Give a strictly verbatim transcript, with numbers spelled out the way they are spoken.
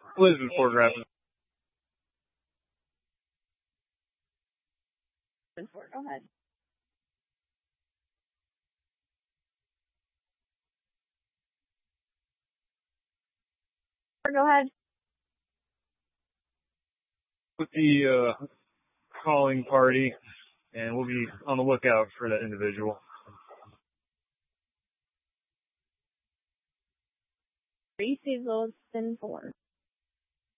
Lives in Fort Rapids. Go ahead. Go ahead. With the uh, calling party, and we'll be on the lookout for that individual. Reese's Olsen Four.